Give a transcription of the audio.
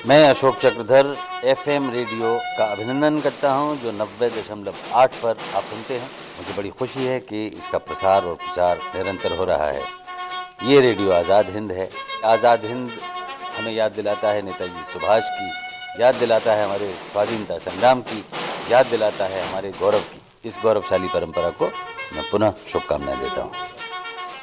मैं Ashok Chakradhar FM radio का अभिनंदन करता हूं, जो 90.8 पर आप सुनते हैं। मुझे बड़ी खुशी है कि इसका प्रसार और प्रचार निरंतर हो रहा है। ये रेडियो आज़ाद हिंद है। आज़ाद हिंद हमें याद दिलाता है नेताजी सुभाष की, याद दिलाता है हमारे स्वाधीनता संग्राम की, याद दिलाता है हमारे गौरव की। इस गौरवशाली परंपरा को मैं पुनः शुभकामनाएं देता हूँ।